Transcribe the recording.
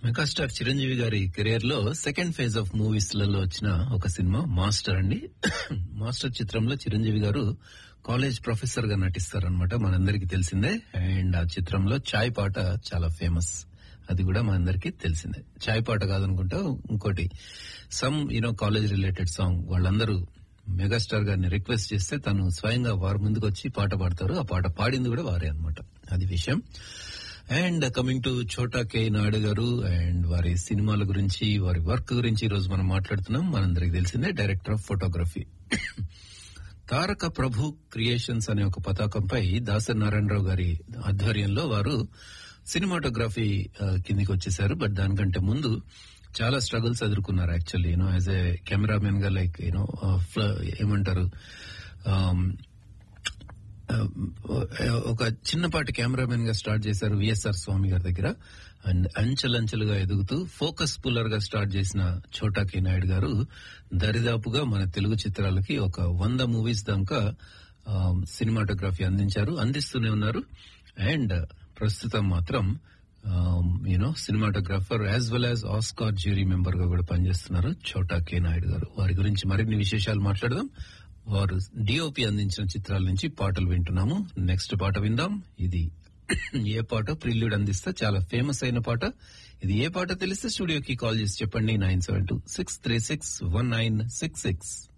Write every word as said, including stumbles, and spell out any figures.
Megastar Chiranjeevi గారి career లో second phase of movies లలో వచ్చిన ఒక సినిమా మాస్టర్ అండి. మాస్టర్ చిత్రంలో చిరంజీవి గారు కాలేజ్ ప్రొఫెసర్ గా నటిస్తారనమాట, మనందరికి తెలిసిందే. అండ్ ఆ చిత్రంలో చాయ్ పాట చాలా ఫేమస్, అది కూడా మనందరికి తెలిసిందే. చాయ్ పాట కాదనుకుంటా ఇంకోటి some you know college related song. వాళ్ళందరూ మెగాస్టార్ గారిని రిక్వెస్ట్ చేస్తే తను స్వయంగా వారి ముందుకు వచ్చి పాట పాడతారు. ఆ పాట పాడింది కూడా వారే అనమాట, అది విషయం. అండ్ కమింగ్ టు చోటా కే నాయుడు గారు అండ్ వారి సినిమాల గురించి, వారి వర్క్ గురించి ఈ రోజు మనం మాట్లాడుతున్నాం. మనందరికి తెలిసిందే, director of photography. Taraka Prabhu creations అనే ఒక పతాకంపై దాసరి నారాయణరావు గారి ఆధ్వర్యంలో వారు సినిమాటోగ్రఫీ కిందికి వచ్చేసారు. బట్ దానికంటే ముందు చాలా స్ట్రగుల్స్ ఎదుర్కొన్నారు actually, you know as a cameraman గా. లైక్ యూనో ఏమంటారు, ఒక చిన్నపాటి కెమెరామెన్ గా స్టార్ట్ చేశారు విఎస్ఆర్ స్వామి గారి దగ్గర. అండ్ అంచెలంచెలుగా ఎదుగుతూ ఫోకస్ పుల్లర్ గా స్టార్ట్ చేసిన చోటా కే నాయుడు గారు దరిదాపుగా మన తెలుగు చిత్రాలకి ఒక వంద మూవీస్ దాకా సినిమాటోగ్రఫీ అందించారు, అందిస్తూనే ఉన్నారు. అండ్ ప్రస్తుతం మాత్రం you know cinematographer as well as Oscar jury member గా కూడా పనిచేస్తున్నారు చోటా కే నాయుడు గారు. వారి గురించి మరిన్ని విశేషాలు మాట్లాడదాం. వారు డిఓపి అందించిన చిత్రాల నుంచి పాటలు వింటున్నాము. నెక్స్ట్ పాట విందాం. ఇది ఏ పాట? ప్రిల్యూడ్ అందిస్తా, చాలా ఫేమస్ అయిన పాట. ఇది ఏ పాట తెలిస్తే స్టూడియోకి కాల్ చేసి చెప్పండి. Nine seven two six three six one nine six six